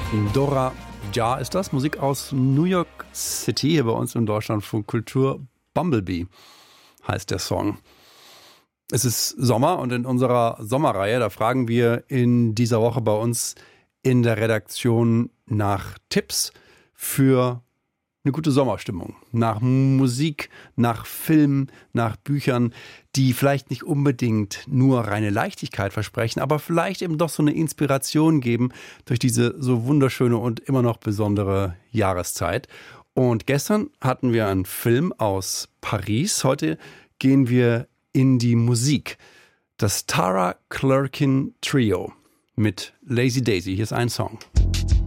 Dora Ja ist das, Musik aus New York City, hier bei uns in Deutschland von Kultur. Bumblebee heißt der Song. Es ist Sommer und in unserer Sommerreihe, da fragen wir in dieser Woche bei uns in der Redaktion nach Tipps für eine gute Sommerstimmung. Nach Musik, nach Filmen, nach Büchern, die vielleicht nicht unbedingt nur reine Leichtigkeit versprechen, aber vielleicht eben doch so eine Inspiration geben durch diese so wunderschöne und immer noch besondere Jahreszeit. Und gestern hatten wir einen Film aus Paris. Heute gehen wir in die Musik. Das Tara Clerkin Trio mit Lazy Daisy. Hier ist ein Song.